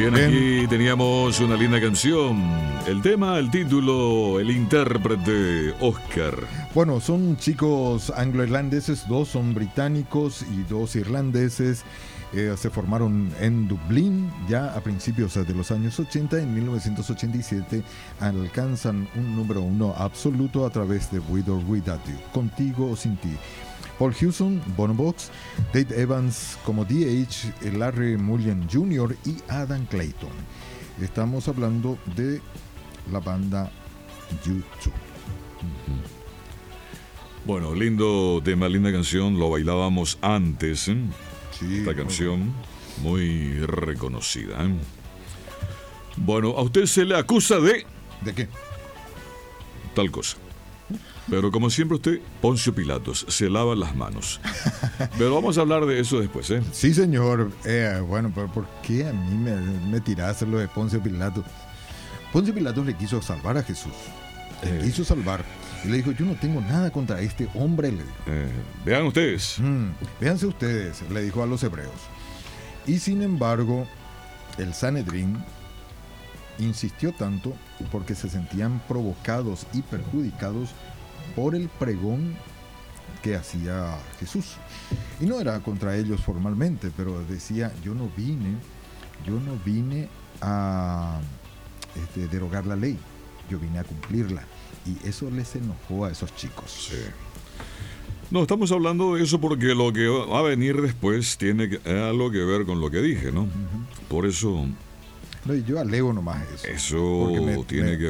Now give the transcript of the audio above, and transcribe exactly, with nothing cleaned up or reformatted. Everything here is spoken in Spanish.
Bien, Bien. aquí teníamos una linda canción. El tema, el título, el intérprete, Oscar. Bueno, son chicos anglo-irlandeses, dos son británicos y dos irlandeses. Eh, se formaron en Dublín ya a principios de los años ochenta. En mil novecientos ochenta y siete alcanzan un número uno absoluto a través de With or Without You, Contigo o Sin Ti. Paul Hewson, Bonobox, Dave Evans como D H, Larry Mullen junior y Adam Clayton. Estamos hablando de la banda U dos. Bueno, lindo tema, linda canción. Lo bailábamos antes, ¿eh? Sí, Esta canción muy reconocida, ¿eh? Bueno, a usted se le acusa de ¿De qué? tal cosa. Pero como siempre usted, Poncio Pilatos, se lava las manos. Pero vamos a hablar de eso después, ¿eh? Sí, señor. Eh, bueno, pero ¿por qué a mí me, me tirás lo de Poncio Pilato? Poncio Pilato le quiso salvar a Jesús. Le Eh. quiso salvar. Y le dijo, yo no tengo nada contra este hombre, le dijo. Eh, vean ustedes. Mm, véanse ustedes, le dijo a los hebreos. Y sin embargo, el Sanedrín insistió tanto porque se sentían provocados y perjudicados por el pregón que hacía Jesús. Y no era contra ellos formalmente, pero decía, yo no vine, yo no vine a este, derogar la ley, yo vine a cumplirla. Y eso les enojó a esos chicos. Sí. No, estamos hablando de eso porque lo que va a venir después tiene que- algo que ver con lo que dije, ¿no? Por eso, No, y yo alego nomás eso. eso Porque me- tiene me- que